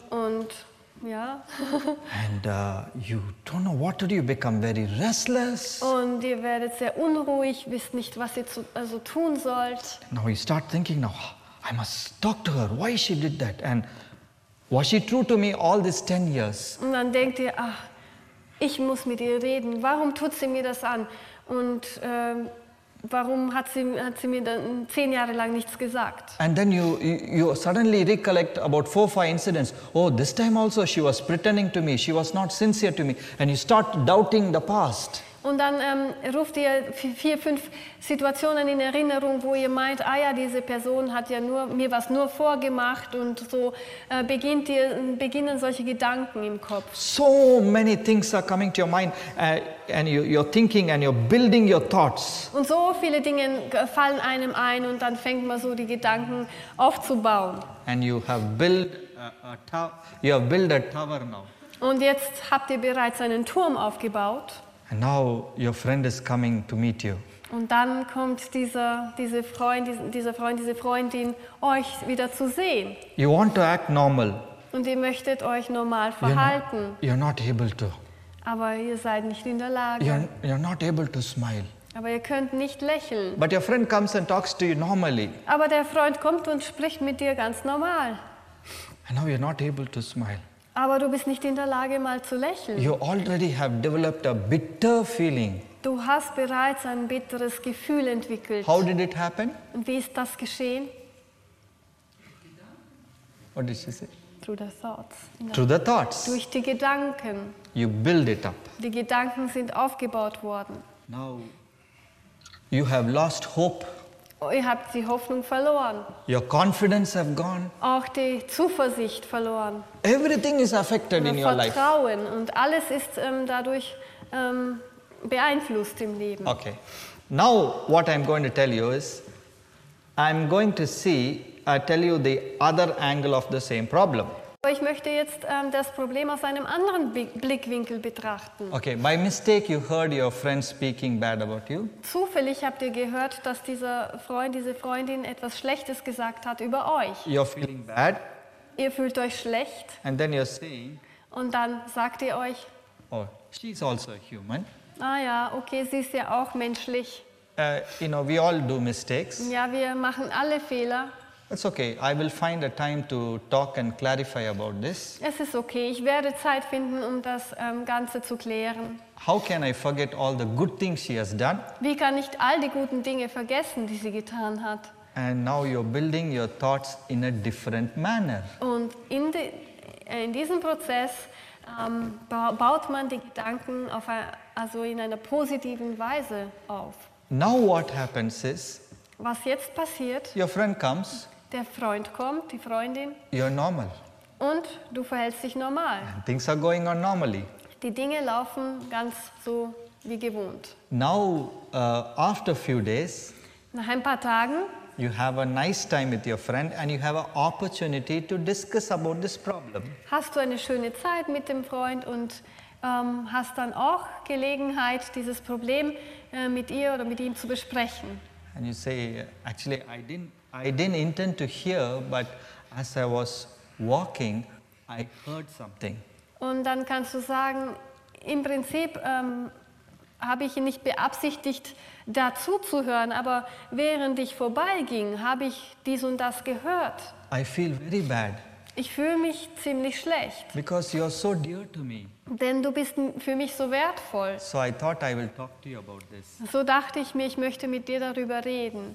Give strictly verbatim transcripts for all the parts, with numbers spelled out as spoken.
Und ja. And uh, you don't know what to do. You become very restless. Und ihr werdet sehr unruhig, wisst nicht, was ihr zu, also tun sollt. Now you start thinking, now I must talk to her. Why she did that? And was she true to me all these ten years? Und dann denkt ihr, ach, ich muss mit ihr reden. Warum tut sie mir das an? Und ähm, warum hat sie, hat sie mir dann zehn Jahre lang nichts gesagt? And then you, you, you suddenly recollect about four, five incidents. Oh, this time also she was pretending to me. She was not sincere to me. And you start doubting the past. Und dann ähm, ruft ihr vier, fünf Situationen in Erinnerung, wo ihr meint, ah ja, diese Person hat ja nur, mir was nur vorgemacht, und so äh, beginnt ihr, beginnen solche Gedanken im Kopf. So many things are coming to your mind uh, and you, you're thinking and you're building your thoughts. Und so viele Dinge fallen einem ein, und dann fängt man so die Gedanken aufzubauen. And you have built a, a tower. You have built a tower now. Und jetzt habt ihr bereits einen Turm aufgebaut. And now your friend is coming to meet you. Und dann kommt dieser, diese Freund, dieser Freund, diese Freundin, euch wieder zu sehen. You want to act normal. Und ihr möchtet euch normal You're verhalten. not, you're not able to. Aber ihr seid nicht in der Lage. You're, you're not able to smile. Aber ihr könnt nicht lächeln. But your friend comes and talks to you normally. Aber der Freund kommt und spricht mit dir ganz normal. And now you're not able to smile. Aber du bist nicht in der Lage, mal zu lächeln. You already have developed a bitter feeling. Du hast bereits ein bitteres Gefühl entwickelt. How did it happen? Und wie ist das geschehen? What did she say? Through the thoughts. Through the thoughts. Durch die Gedanken. You build it up. Die Gedanken sind aufgebaut worden. Now you have lost hope. Ihr habt die Hoffnung verloren. Your confidence have gone. Auch die Zuversicht verloren. Everything is affected in your life. Vertrauen. Und alles ist ähm, dadurch ähm, beeinflusst im Leben. Okay. Now what I'm going to tell you is, I'm going to see, I tell you the other angle of the same problem. Ich möchte jetzt ähm, das Problem aus einem anderen Blickwinkel betrachten. Okay, by mistake you heard your friend speaking bad about you. Zufällig habt ihr gehört, dass dieser Freund, diese Freundin etwas Schlechtes gesagt hat über euch. You're feeling bad. Ihr fühlt euch schlecht. And then you're saying, und dann sagt ihr euch, oh, she's also human. Ah ja, okay, sie ist ja auch menschlich. Uh, you know, we all do mistakes. Ja, wir machen alle Fehler. It's okay. I will find a time to talk and clarify about this. Es ist okay. Ich werde Zeit finden, um das ähm, Ganze zu klären. How can I forget all the good things she has done? Wie kann ich all die guten Dinge vergessen, die sie getan hat? And now you're building your thoughts in a different manner. Und in, de, in diesem Prozess ähm, baut man die Gedanken auf ein, also in einer positiven Weise auf. Now what happens is, was jetzt passiert, your friend comes, der Freund kommt, die Freundin, you're normal. Und du verhältst dich normal. And things are going on normally. Die Dinge laufen ganz so wie gewohnt. Now, uh, after a few days, nach ein paar Tagen, you have a nice time with your friend and you have an opportunity to discuss about this problem. Hast du eine schöne Zeit mit dem Freund und ähm, hast dann auch Gelegenheit, dieses Problem äh, mit ihr oder mit ihm zu besprechen. And you say, actually, I didn't, I didn't intend to hear, but as I was walking, I heard something. Und dann kannst du sagen, im Prinzip ähm, habe ich nicht beabsichtigt, dazu zu hören, aber während ich vorbeiging, habe ich dies und das gehört. I feel very bad. Ich fühle mich ziemlich schlecht. Because you are so dear to me. Denn du bist für mich so wertvoll. So I thought I will talk to you about this. So dachte ich mir, ich möchte mit dir darüber reden.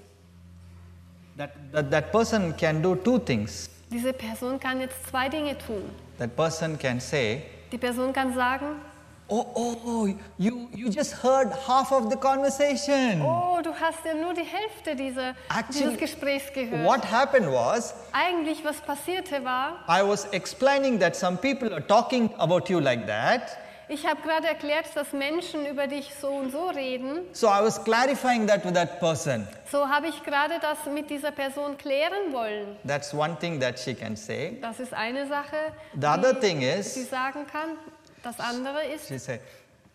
That, that, that person can do two things. Diese Person kann jetzt zwei Dinge tun. That person can say, Die Person kann sagen, oh, oh, oh, you, you just heard half of the conversation. oh, du hast ja nur die Hälfte dieser, Actually, dieses Gesprächs gehört. What happened was, Eigentlich, was passierte war, I was explaining that some people are talking about you like that. ich habe gerade erklärt, dass Menschen über dich so und so reden. So I was clarifying that with that person. So habe ich gerade das mit dieser Person klären wollen. That's one thing that she can say. Das ist eine Sache, The other die thing is, sie sagen kann. Das andere ist, she said,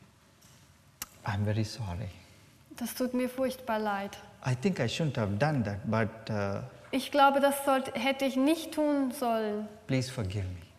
I'm very sorry. das tut mir furchtbar leid. I think I shouldn't have done that, but uh, Ich glaube, das sollte, hätte ich nicht tun sollen. please forgive me.